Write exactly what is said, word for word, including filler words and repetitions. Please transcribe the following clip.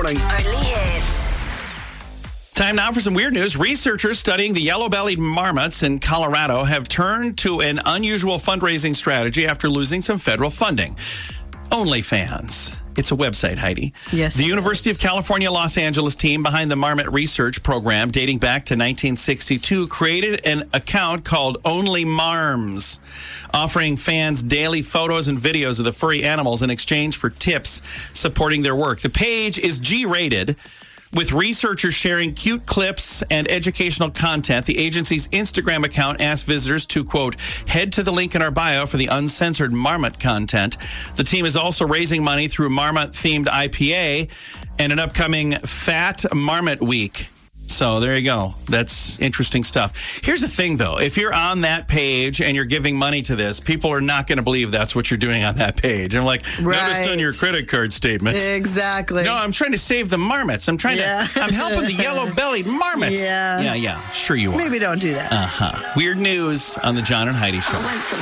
morning. Only hits. Time now for some weird news. Researchers studying the yellow-bellied marmots in Colorado have turned to an unusual fundraising strategy after losing some federal funding. OnlyFans. It's a website, Heidi. Yes. The University of California, Los Angeles team behind the Marmot Research Program dating back to nineteen sixty-two created an account called Only Marms, offering fans daily photos and videos of the furry animals in exchange for tips supporting their work. The page is G-rated, with researchers sharing cute clips and educational content. The agency's Instagram account asked visitors to, quote, head to the link in our bio for the uncensored Marmot content. The team is also raising money through Marmot-themed I P A and an upcoming Fat Marmot Week. So there you go. That's interesting stuff. Here's the thing, though. If you're on that page and you're giving money to this, people are not going to believe that's what you're doing on that page. I'm like, Right. noticed on your credit card statement. Exactly. No, I'm trying to save the marmots. I'm trying Yeah. to, I'm helping the yellow-bellied marmots. Yeah. Yeah, yeah. Sure you are. Maybe don't do that. Uh-huh. Weird news on the John and Heidi Show.